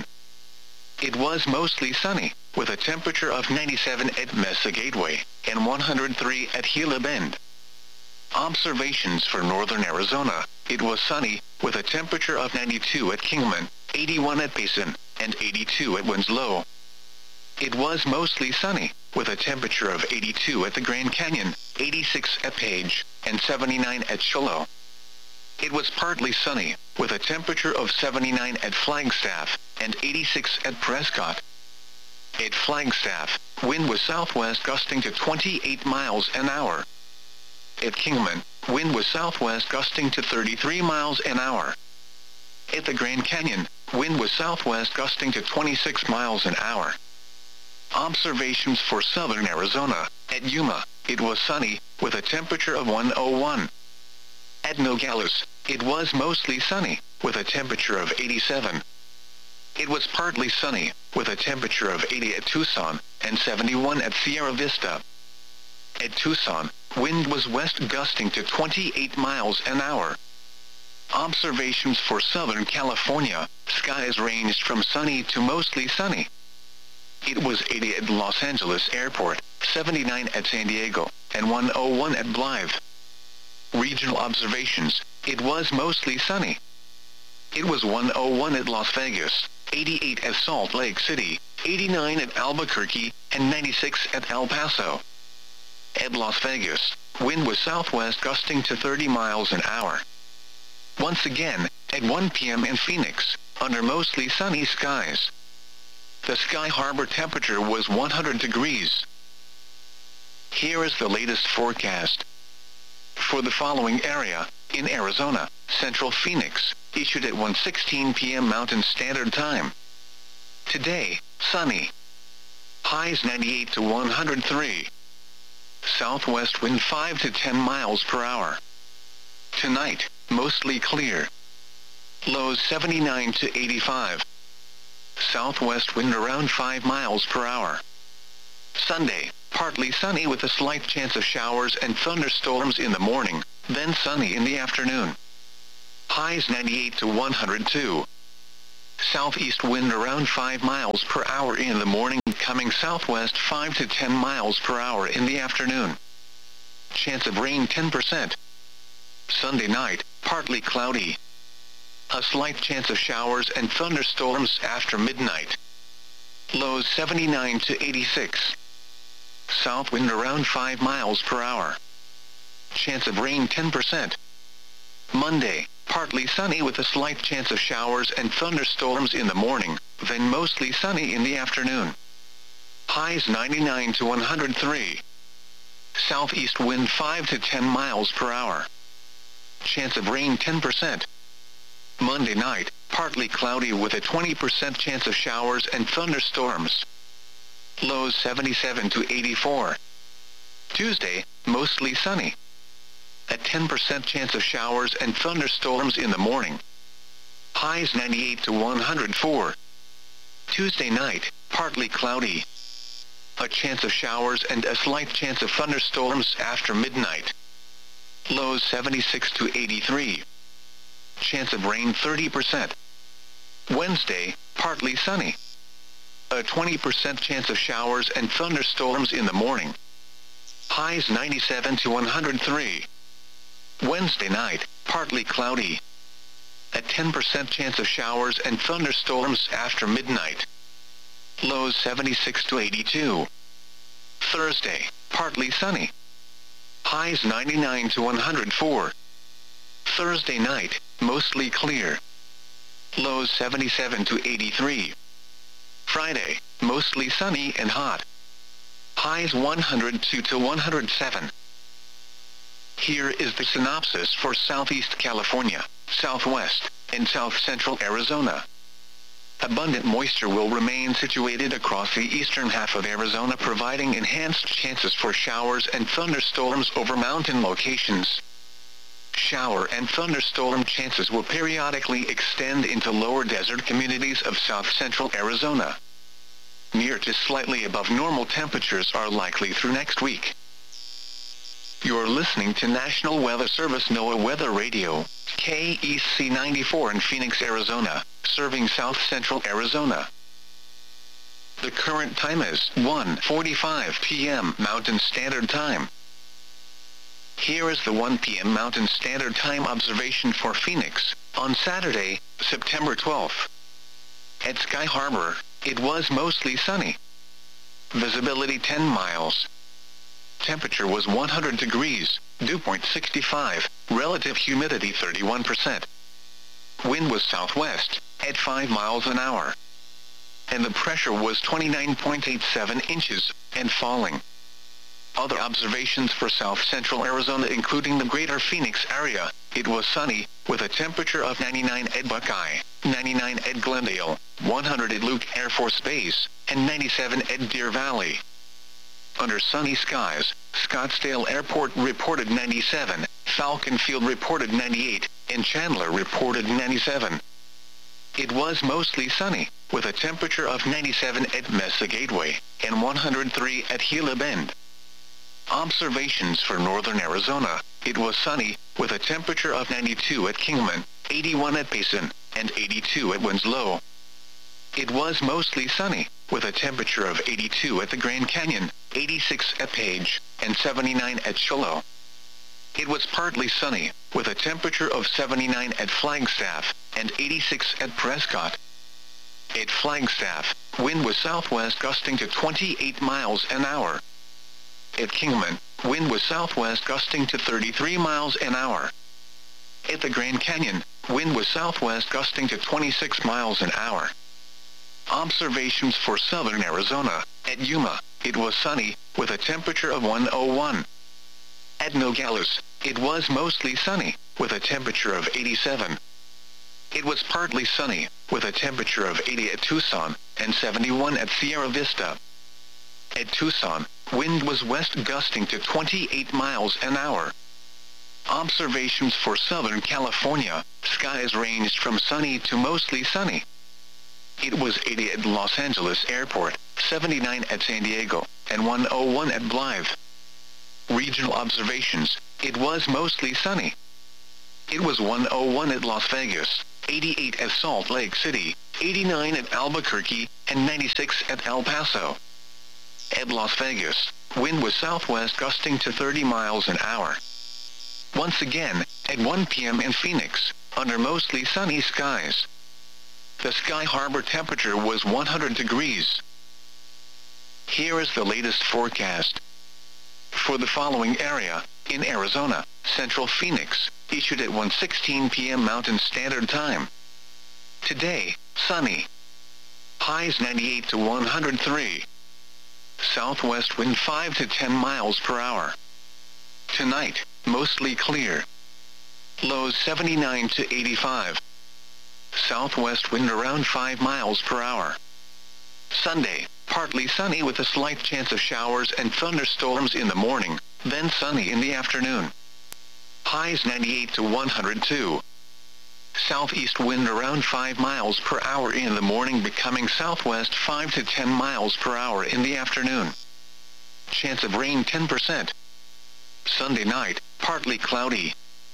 It was mostly sunny, with a temperature of ninety-seven at Mesa Gateway, and one hundred three at Gila Bend. Observations for northern Arizona, it was sunny, with a temperature of ninety-two at Kingman, eighty-one at Payson, and eighty-two at Winslow. It was mostly sunny, with a temperature of eighty-two at the Grand Canyon, eighty-six at Page, and seventy-nine at Shiloh. It was partly sunny, with a temperature of seventy-nine at Flagstaff, and eighty-six at Prescott. At Flagstaff, wind was southwest gusting to twenty-eight miles an hour. At Kingman, wind was southwest gusting to thirty-three miles an hour. At the Grand Canyon, wind was southwest gusting to twenty-six miles an hour. Observations for southern Arizona, at Yuma, it was sunny, with a temperature of one oh one. At Nogales, it was mostly sunny, with a temperature of eighty-seven. It was partly sunny, with a temperature of eighty at Tucson, and seventy-one at Sierra Vista. At Tucson, wind was west gusting to twenty-eight miles an hour. Observations for Southern California, skies ranged from sunny to mostly sunny. It was eighty at Los Angeles Airport, seventy-nine at San Diego, and one oh one at Blythe. Regional observations, it was mostly sunny. It was one oh one at Las Vegas, eighty-eight at Salt Lake City, eighty-nine at Albuquerque, and ninety-six at El Paso. At Las Vegas, wind was southwest gusting to thirty miles an hour. Once again, at one p m in Phoenix, under mostly sunny skies. The Sky Harbor temperature was one hundred degrees. Here is the latest forecast. For the following area, in Arizona, Central Phoenix, issued at one sixteen p m Mountain Standard Time. Today, sunny. Highs ninety-eight to one hundred three. Southwest wind five to ten miles per hour. Tonight, mostly clear. Lows seventy-nine to eighty-five. Southwest wind around five miles per hour. Sunday, partly sunny with a slight chance of showers and thunderstorms in the morning, then sunny in the afternoon. Highs ninety-eight to one hundred two. Southeast wind around five miles per hour in the morning, coming southwest five to ten miles per hour in the afternoon. Chance of rain ten percent. Sunday night, partly cloudy. A slight chance of showers and thunderstorms after midnight. Lows seventy-nine to eighty-six. South wind around five miles per hour. Chance of rain ten percent. Monday, partly sunny with a slight chance of showers and thunderstorms in the morning, then mostly sunny in the afternoon. Highs ninety-nine to one hundred three. Southeast wind five to ten miles per hour. Chance of rain ten percent. Monday night, partly cloudy with a twenty percent chance of showers and thunderstorms. Lows seventy-seven to eighty-four. Tuesday, mostly sunny. A ten percent chance of showers and thunderstorms in the morning. Highs ninety-eight to one hundred four. Tuesday night, partly cloudy. A chance of showers and a slight chance of thunderstorms after midnight. Lows seventy-six to eighty-three. Chance of rain thirty percent. Wednesday, partly sunny. A twenty percent chance of showers and thunderstorms in the morning. Highs ninety-seven to one hundred three. Wednesday night, partly cloudy. A ten percent chance of showers and thunderstorms after midnight. Lows seventy-six to eighty-two. Thursday, partly sunny. Highs ninety-nine to one hundred four. Thursday night, mostly clear. Lows seventy-seven to eighty-three. Friday, mostly sunny and hot. Highs one hundred two to one hundred seven. Here is the synopsis for Southeast California, Southwest, and South Central Arizona. Abundant moisture will remain situated across the eastern half of Arizona, providing enhanced chances for showers and thunderstorms over mountain locations. Shower and thunderstorm chances will periodically extend into lower desert communities of south central Arizona. Near to slightly above normal temperatures are likely through next week. You're listening to National Weather Service NOAA Weather Radio, K E C ninety-four in Phoenix, Arizona, serving south central Arizona. The current time is one forty-five p m Mountain Standard Time. Here is the one p m Mountain Standard Time observation for Phoenix, on Saturday, September twelfth. At Sky Harbor, it was mostly sunny. Visibility ten miles. Temperature was one hundred degrees, dew point sixty-five, relative humidity thirty-one percent. Wind was southwest, at five miles an hour. And the pressure was twenty-nine point eight seven inches, and falling. Other observations for south central Arizona including the greater Phoenix area, it was sunny, with a temperature of ninety-nine at Buckeye, ninety-nine at Glendale, one hundred at Luke Air Force Base, and ninety-seven at Deer Valley. Under sunny skies, Scottsdale Airport reported ninety-seven, Falcon Field reported ninety-eight, and Chandler reported ninety-seven. It was mostly sunny, with a temperature of ninety-seven at Mesa Gateway, and one hundred three at Gila Bend. Observations for northern Arizona, it was sunny, with a temperature of ninety-two at Kingman, eighty-one at Payson, and eighty-two at Winslow. It was mostly sunny, with a temperature of eighty-two at the Grand Canyon, eighty-six at Page, and seventy-nine at Shiloh. It was partly sunny, with a temperature of seventy-nine at Flagstaff, and eighty-six at Prescott. At Flagstaff, wind was southwest gusting to twenty-eight miles an hour. At Kingman, wind was southwest gusting to thirty-three miles an hour. At the Grand Canyon, wind was southwest gusting to twenty-six miles an hour. Observations for southern Arizona, at Yuma, it was sunny, with a temperature of one oh one. At Nogales, it was mostly sunny, with a temperature of eighty-seven. It was partly sunny, with a temperature of eighty at Tucson, and seventy-one at Sierra Vista. At Tucson, wind was west gusting to twenty-eight miles an hour. Observations for Southern California, skies ranged from sunny to mostly sunny. It was eighty at Los Angeles Airport, seventy-nine at San Diego, and one oh one at Blythe. Regional observations, it was mostly sunny. It was one oh one at Las Vegas, eighty-eight at Salt Lake City, eighty-nine at Albuquerque, and ninety-six at El Paso. At Las Vegas, wind was southwest gusting to thirty miles an hour. Once again, at one p m in Phoenix, under mostly sunny skies. The Sky Harbor temperature was one hundred degrees. Here is the latest forecast. For the following area, in Arizona, Central Phoenix, issued at one sixteen p m Mountain Standard Time. Today, sunny. Highs ninety-eight to one hundred three. Southwest wind five to ten miles per hour. Tonight, mostly clear. Lows seventy-nine to eighty-five. Southwest wind around five miles per hour. Sunday, partly sunny with a slight chance of showers and thunderstorms in the morning, then sunny in the afternoon. Highs ninety-eight to one hundred two. Southeast wind around five miles per hour in the morning, becoming southwest five to ten miles per hour in the afternoon. Chance of rain ten percent. Sunday night, partly cloudy.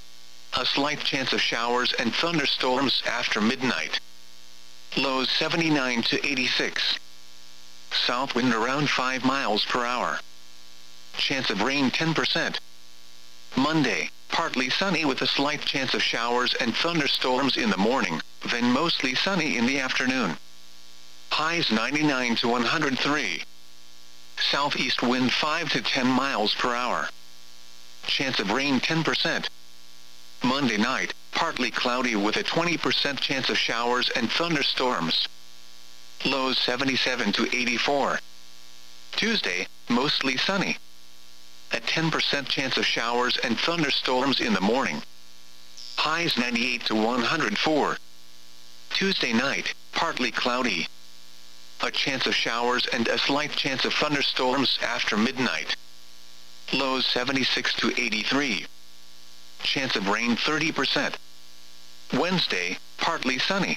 A slight chance of showers and thunderstorms after midnight. Lows seventy-nine to eighty-six. South wind around five miles per hour. Chance of rain ten percent. Monday, partly sunny with a slight chance of showers and thunderstorms in the morning, then mostly sunny in the afternoon. Highs ninety-nine to one hundred three. Southeast wind five to ten miles per hour. Chance of rain ten percent. Monday night, partly cloudy with a twenty percent chance of showers and thunderstorms. Lows seventy-seven to eighty-four. Tuesday, mostly sunny. A ten percent chance of showers and thunderstorms in the morning. Highs ninety-eight to one hundred four. Tuesday night, partly cloudy. A chance of showers and a slight chance of thunderstorms after midnight. Lows seventy-six to eighty-three. Chance of rain thirty percent. Wednesday, partly sunny.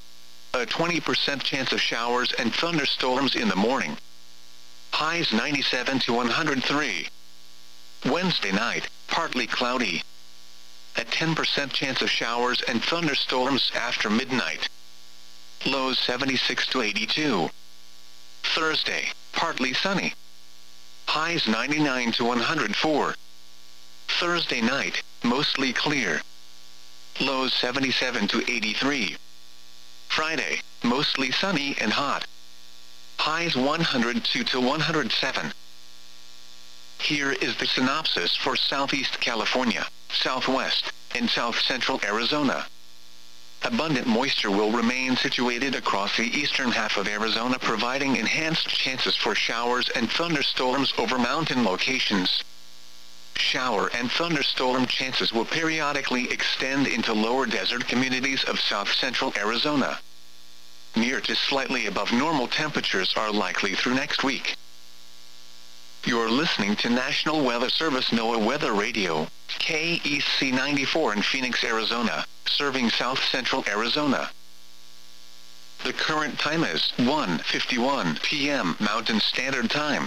A twenty percent chance of showers and thunderstorms in the morning. Highs ninety-seven to one hundred three. Wednesday night, partly cloudy. A ten percent chance of showers and thunderstorms after midnight. Lows seventy-six to eighty-two. Thursday, partly sunny. Highs ninety-nine to one hundred four. Thursday night, mostly clear. Lows seventy-seven to eighty-three. Friday, mostly sunny and hot. Highs one hundred two to one hundred seven. Here is the synopsis for Southeast California, Southwest, and South Central Arizona. Abundant moisture will remain situated across the eastern half of Arizona, providing enhanced chances for showers and thunderstorms over mountain locations. Shower and thunderstorm chances will periodically extend into lower desert communities of south central Arizona. Near to slightly above normal temperatures are likely through next week. You're listening to National Weather Service NOAA Weather Radio, K E C ninety-four in Phoenix, Arizona, serving south central Arizona. The current time is one fifty-one p m Mountain Standard Time.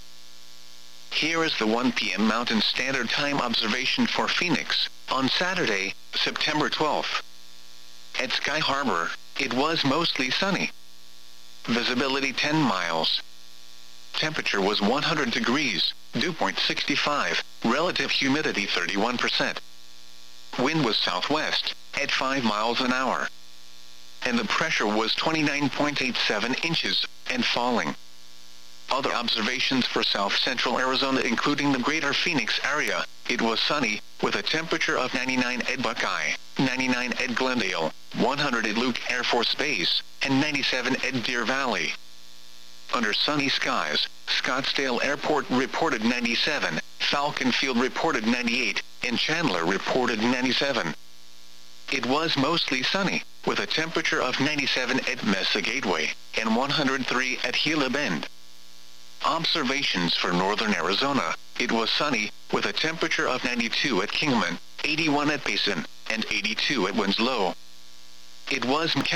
Here is the one p m Mountain Standard Time observation for Phoenix, on Saturday, September twelfth. At Sky Harbor, it was mostly sunny. Visibility ten miles. Temperature was one hundred degrees, dew point sixty-five, relative humidity thirty-one percent. Wind was southwest, at five miles an hour. And the pressure was twenty-nine point eight seven inches, and falling. Other observations for south central Arizona, including the greater Phoenix area, it was sunny, with a temperature of ninety-nine at Buckeye, ninety-nine at Glendale, one hundred at Luke Air Force Base, and ninety-seven at Deer Valley. Under sunny skies, Scottsdale Airport reported ninety-seven, Falcon Field reported ninety-eight, and Chandler reported ninety-seven. It was mostly sunny, with a temperature of ninety-seven at Mesa Gateway, and one hundred three at Gila Bend. Observations for northern Arizona, it was sunny, with a temperature of ninety-two at Kingman, eighty-one at Payson, and eighty-two at Winslow. It was